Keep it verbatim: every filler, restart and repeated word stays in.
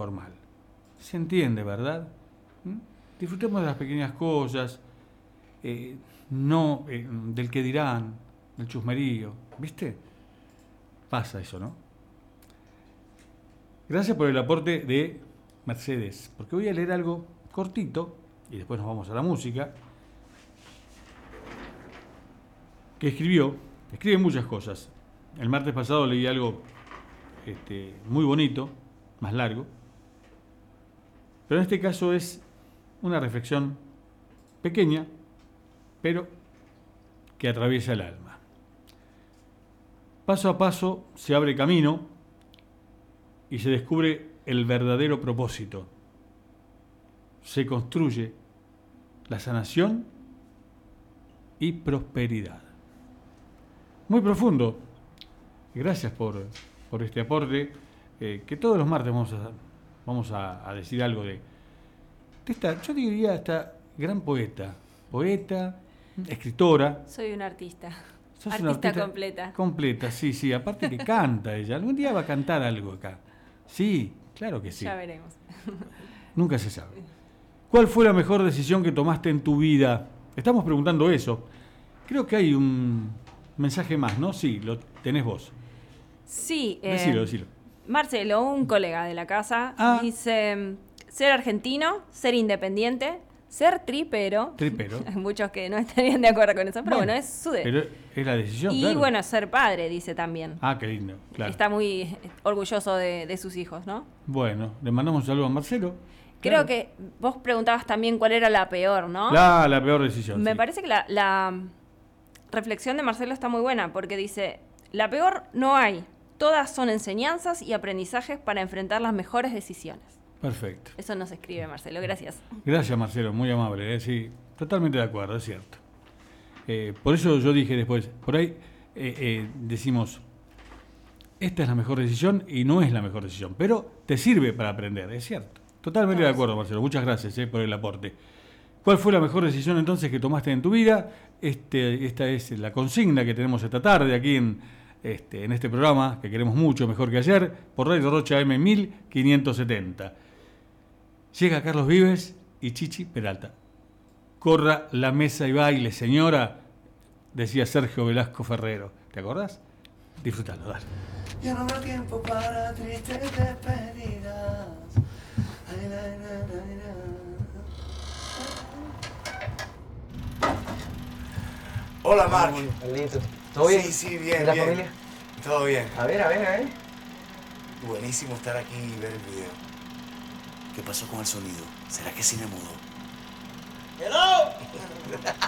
formal. Se entiende, ¿verdad? ¿Mm? Disfrutemos de las pequeñas cosas, eh, no eh, del que dirán, del chusmerío, ¿viste? Pasa eso, ¿no? Gracias por el aporte de Mercedes, porque voy a leer algo cortito, y después nos vamos a la música, que escribió, escribe muchas cosas. El martes pasado leí algo este, muy bonito, más largo, pero en este caso es una reflexión pequeña, pero que atraviesa el alma. Paso a paso se abre camino y se descubre el verdadero propósito. Se construye la sanación y prosperidad. Muy profundo. Gracias por, por este aporte, eh, que todos los martes vamos a, vamos a, a decir algo de, de esta, yo diría, esta gran poeta, poeta, escritora. Soy una artista. Sos artista, una artista completa. Completa, sí, sí. Aparte que canta ella. Algún día va a cantar algo acá. Sí, claro que sí. Ya veremos. Nunca se sabe. ¿Cuál fue la mejor decisión que tomaste en tu vida? Estamos preguntando eso. Creo que hay un mensaje más, ¿no? Sí, lo tenés vos. Sí. Eh, decilo, decilo. Marcelo, un colega de la casa, ah. dice, ser argentino, ser independiente, ser tripero. Tripero. Hay muchos que no estarían de acuerdo con eso, pero bueno, bueno es su de... Pero es la decisión, Y claro. bueno, ser padre, dice también. Ah, qué lindo, claro. Está muy orgulloso de, de sus hijos, ¿no? Bueno, le mandamos un saludo a Marcelo. Creo Claro. que vos preguntabas también cuál era la peor, ¿no? La, la peor decisión. Me sí. parece que la, la reflexión de Marcelo está muy buena, porque dice, la peor no hay, todas son enseñanzas y aprendizajes para enfrentar las mejores decisiones. Perfecto. Eso nos escribe Marcelo, gracias. Gracias, Marcelo, muy amable, ¿eh? Sí, totalmente de acuerdo, es cierto. Eh, por eso yo dije después, por ahí eh, eh, decimos, esta es la mejor decisión y no es la mejor decisión, pero te sirve para aprender, es cierto. Totalmente de acuerdo, Marcelo, muchas gracias eh, por el aporte. ¿Cuál fue la mejor decisión entonces que tomaste en tu vida? Este, esta es la consigna que tenemos esta tarde aquí en, este, en este programa, que queremos mucho, mejor que ayer, por Radio Rocha M mil quinientos setenta. Llega Carlos Vives y Chichi Peralta. Corra la mesa y baile, señora, decía Sergio Velasco Ferrero. ¿Te acordás? Disfrutalo, dale. Ya no habrá tiempo para tristes despedidas. Ay, la, la, la, la. Hola, Marc. Carlito. ¿Todo bien? Sí, sí, bien, ¿Y la bien. familia? Todo bien. A ver, a ver, a ver. Buenísimo estar aquí y ver el video. ¿Qué pasó con el sonido? ¿Será que cine mudo? ¡Hello!